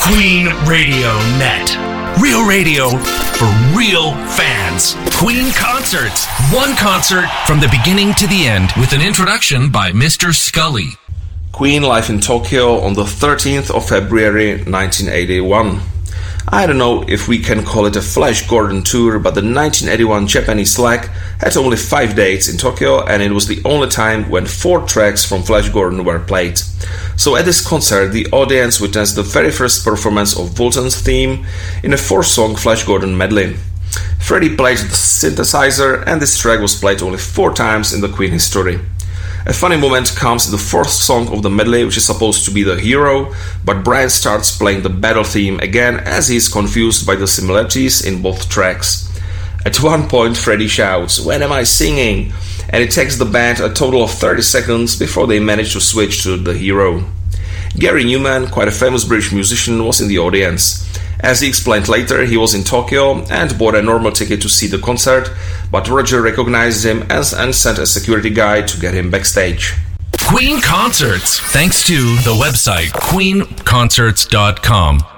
Queen Radio Net. Real radio for real fans. Queen Concerts. One concert from the beginning to the end with an introduction by Mr. Scully. Queen live in Tokyo on the 13th of February 1981. I don't know if we can call it a Flash Gordon tour, but the 1981 Japanese leg had only 5 dates in Tokyo, and it was the only time when 4 tracks from Flash Gordon were played. So at this concert, the audience witnessed the very first performance of Vultan's theme in a 4-song Flash Gordon medley. Freddie played the synthesizer, and this track was played only 4 times in the Queen history. A funny moment comes in the 4th song of the medley, which is supposed to be the hero, but Brian starts playing the battle theme again as he is confused by the similarities in both tracks. At one point, Freddie shouts, "When am I singing?" and it takes the band a total of 30 seconds before they manage to switch to the hero. Gary Newman, quite a famous British musician, was in the audience. As he explained later, he was in Tokyo and bought a normal ticket to see the concert, but Roger recognized him and sent a security guy to get him backstage. Queen Concerts, thanks to the website queenconcerts.com.